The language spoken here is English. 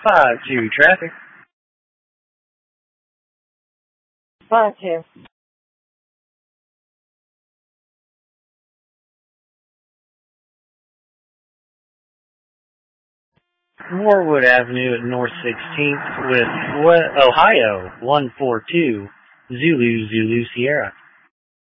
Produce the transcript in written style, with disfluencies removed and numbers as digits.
5-2 traffic. 5-2. Warwood Avenue at North 16th with Ohio 142 Zulu Sierra.